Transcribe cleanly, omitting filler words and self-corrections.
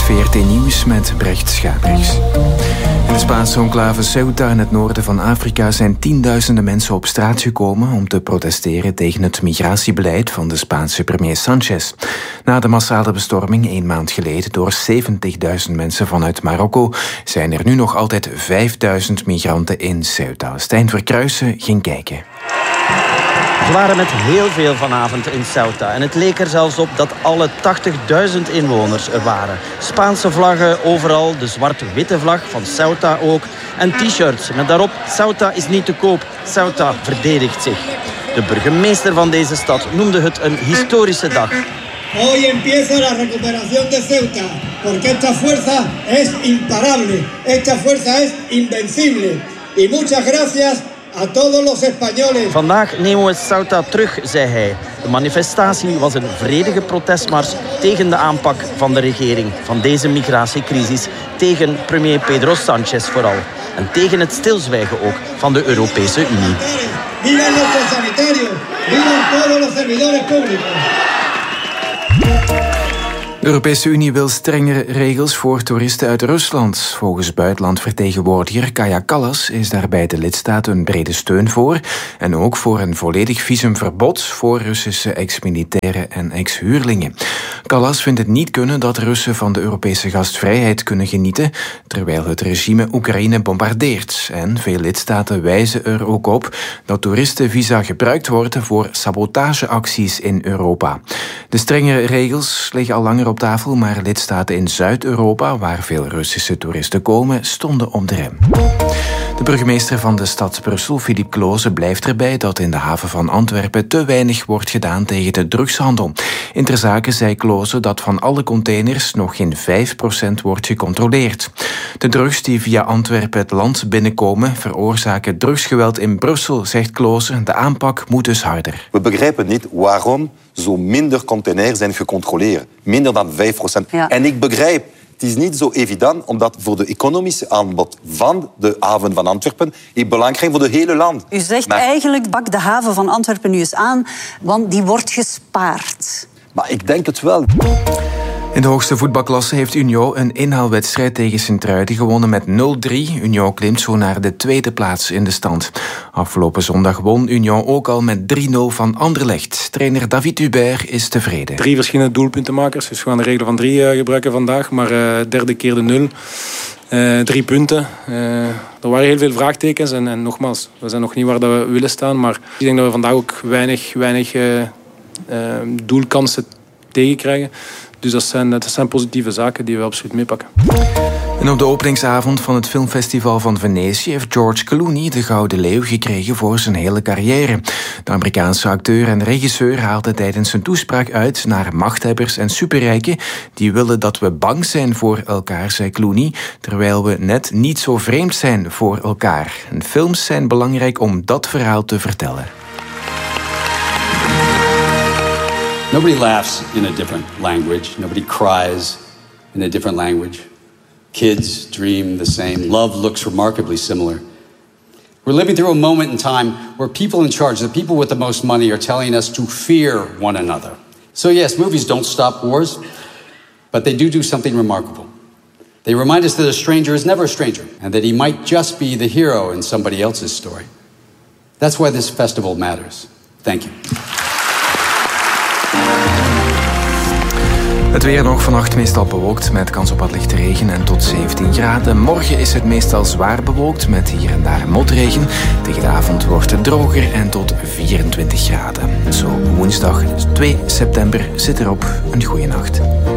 VRT Nieuws met Brecht Schaapers. In de Spaanse enclave Ceuta in het noorden van Afrika zijn tienduizenden mensen op straat gekomen om te protesteren tegen het migratiebeleid van de Spaanse premier Sánchez. Na de massale bestorming 1 maand geleden door 70.000 mensen vanuit Marokko zijn er nu nog altijd 5.000 migranten in Ceuta. Stijn Verkruijsen ging kijken. We waren met heel veel vanavond in Ceuta. En het leek er zelfs op dat alle 80.000 inwoners er waren. Spaanse vlaggen overal, de zwart-witte vlag van Ceuta ook. En t-shirts met daarop: Ceuta is niet te koop, Ceuta verdedigt zich. De burgemeester van deze stad noemde het een historische dag. Hoy empieza la recuperación de Ceuta, porque esta fuerza es imparable, esta fuerza es invencible. Y muchas gracias a todos los españoles. Vandaag nemen we Ceuta terug, zei hij. De manifestatie was een vredige protestmars tegen de aanpak van de regering van deze migratiecrisis, tegen premier Pedro Sánchez vooral. En tegen het stilzwijgen ook van de Europese Unie. Viva nuestros sanitarios, viva todos los servidores públicos. De Europese Unie wil strengere regels voor toeristen uit Rusland. Volgens buitenlandvertegenwoordiger Kaja Kallas is daarbij de lidstaten een brede steun voor. En ook voor een volledig visumverbod voor Russische ex-militairen en ex-huurlingen. Kallas vindt het niet kunnen dat Russen van de Europese gastvrijheid kunnen genieten, terwijl het regime Oekraïne bombardeert. En veel lidstaten wijzen er ook op dat toeristenvisa gebruikt worden voor sabotageacties in Europa. De strengere regels liggen al langer op tafel, maar lidstaten in Zuid-Europa, waar veel Russische toeristen komen, stonden op de rem. De burgemeester van de stad Brussel, Philippe Kloze, blijft erbij dat in de haven van Antwerpen te weinig wordt gedaan tegen de drugshandel. In ter zake zei Kloze dat van alle containers nog geen 5% wordt gecontroleerd. De drugs die via Antwerpen het land binnenkomen veroorzaken drugsgeweld in Brussel, zegt Kloze. De aanpak moet dus harder. We begrijpen niet waarom zo minder containers zijn gecontroleerd. Minder dan 5%. Ja. En ik begrijp, het is niet zo evident, omdat voor de economische aanbod van de haven van Antwerpen is belangrijk voor het hele land. U zegt eigenlijk, pak de haven van Antwerpen nu eens aan, want die wordt gespaard. Maar ik denk het wel. In de hoogste voetbalklasse heeft Union een inhaalwedstrijd tegen Sint-Truiden gewonnen met 0-3. Union klimt zo naar de tweede plaats in de stand. Afgelopen zondag won Union ook al met 3-0 van Anderlecht. Trainer David Hubert is tevreden. 3 verschillende doelpuntenmakers, dus we gaan de regel van 3 gebruiken vandaag. Maar derde keer de 0. 3 punten. Er waren heel veel vraagtekens en nogmaals, we zijn nog niet waar we willen staan. Maar ik denk dat we vandaag ook weinig doelkansen tegenkrijgen. Dus dat zijn positieve zaken die we absoluut meepakken. En op de openingsavond van het filmfestival van Venetië heeft George Clooney de Gouden Leeuw gekregen voor zijn hele carrière. De Amerikaanse acteur en regisseur haalde tijdens zijn toespraak uit naar machthebbers en superrijken die willen dat we bang zijn voor elkaar, zei Clooney, terwijl we net niet zo vreemd zijn voor elkaar. En films zijn belangrijk om dat verhaal te vertellen. Nobody laughs in a different language. Nobody cries in a different language. Kids dream the same. Love looks remarkably similar. We're living through a moment in time where people in charge, the people with the most money, are telling us to fear one another. So yes, movies don't stop wars, but they do something remarkable. They remind us that a stranger is never a stranger, and that he might just be the hero in somebody else's story. That's why this festival matters. Thank you. Het weer nog, vannacht meestal bewolkt met kans op wat lichte regen en tot 17 graden. Morgen is het meestal zwaar bewolkt met hier en daar motregen. Tegen de avond wordt het droger en tot 24 graden. Zo woensdag 2 september zit erop. Een goeie nacht.